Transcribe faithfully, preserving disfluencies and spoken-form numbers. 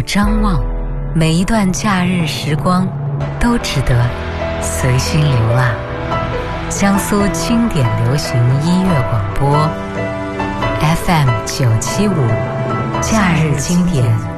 张望，每一段假日时光都值得随心流浪。江苏经典流行音乐广播 F M 九七五，假日经典